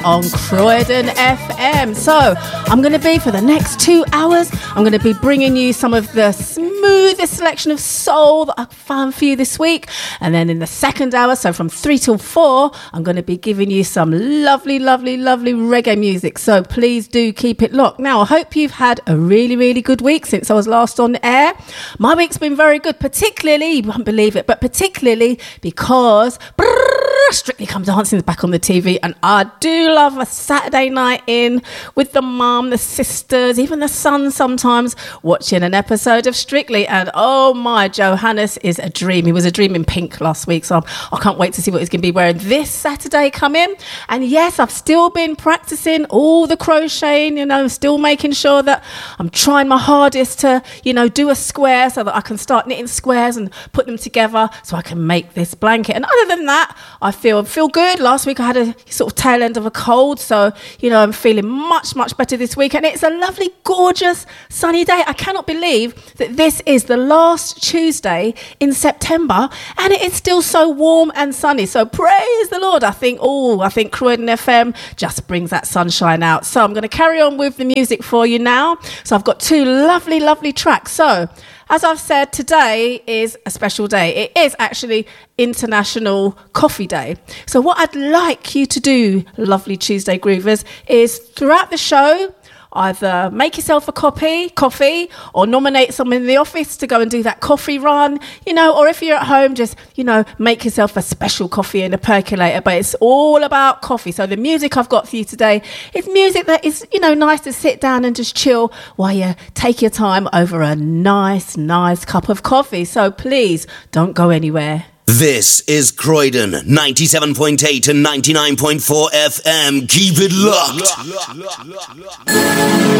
on Croydon FM. So I'm going to be, for the next 2 hours, I'm going to be bringing you some of the smoothest selection of soul that I found for you this week. And then in the second hour, so from 3 till 4, I'm going to be giving you some lovely, lovely, lovely reggae music. So please do keep it locked. Now, I hope you've had a really, really good week since I was last on the air. My week's been very good, particularly, you won't believe it, but particularly because Strictly Come Dancing is back on the TV, and I do love a Saturday night in with the mum, the sisters, even the son sometimes, watching an episode of Strictly. And oh my, Johannes is a dream. He was a dream in pink last week, so I can't wait to see what he's going to be wearing this Saturday coming. And yes, I've still been practicing all the crocheting, still making sure that I'm trying my hardest to, do a square so that I can start knitting squares and put them together so I can make this blanket. And other than that, I feel good. Last week I had a sort of tail end of a cold, so I'm feeling much better this week, and it's a lovely, gorgeous, sunny day. I cannot believe that this is the last Tuesday in September and it is still so warm and sunny. So praise the Lord. I think Croydon FM just brings that sunshine out. So I'm going to carry on with the music for you now. So I've got two lovely tracks. So as I've said, today is a special day. It is actually International Coffee Day. So what I'd like you to do, lovely Tuesday Groovers, is throughout the show, either make yourself a coffee, or nominate someone in the office to go and do that coffee run, or if you're at home, just, make yourself a special coffee in a percolator. But it's all about coffee. So the music I've got for you today is music that is, nice to sit down and just chill while you take your time over a nice cup of coffee. So please don't go anywhere. This is Croydon 97.8 and 99.4 FM. Keep it locked.